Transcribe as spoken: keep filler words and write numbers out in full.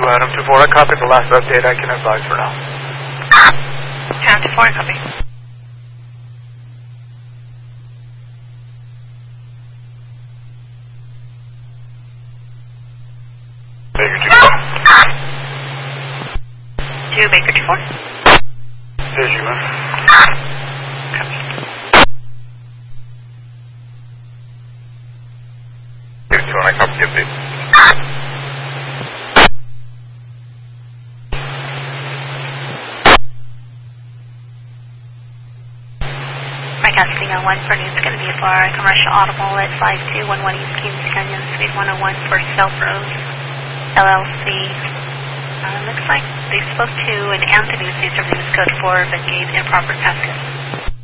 Adam two four, I copied the last update. I can advise for now. Adam two four, copy. Baker two four. Two Baker two four. There's you, man. Copy. Baker two one, I copy the update. Broadcasting on one for news, going to be for a commercial audible at five two one one East Kings Canyon, Suite one oh one for Self Rose, L L C. Uh, looks like they spoke to an Anthony, who's service code four, but gave improper passcode.